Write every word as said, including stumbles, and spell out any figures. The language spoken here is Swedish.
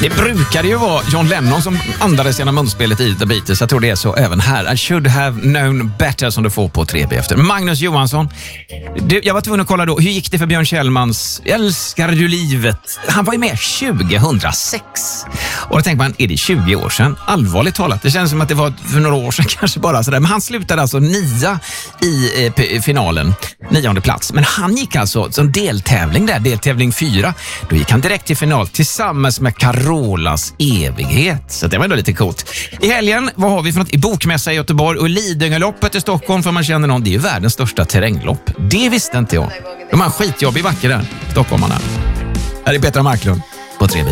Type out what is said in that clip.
Det brukade ju vara John Lennon som andades genom munspelet i The Beatles. Jag tror det är så även här. I should have known better som du får på tre B efter. Magnus Johansson. Du, jag var tvungen att kolla då. Hur gick det för Björn Kjellmans Älskar du livet? Han var ju med tjugohundrasex. Och då tänkte man, är det tjugo år sedan? Allvarligt talat. Det känns som att det var för några år sedan kanske bara sådär. Men han slutade alltså nia i eh, p- finalen. Nionde plats. Men han gick alltså som deltävling där. Deltävling fyra. Då gick han direkt till final tillsammans med Carolas evighet. Så det var ändå lite coolt. I helgen, vad har vi för något? I Bokmässa i Göteborg och Lidingöloppet i Stockholm, för man känner någon. Det är ju världens största terränglopp. Det visste inte jag. De har en skitjobb i vacker där, stockholmarna. Här är Petra Marklund på tre B.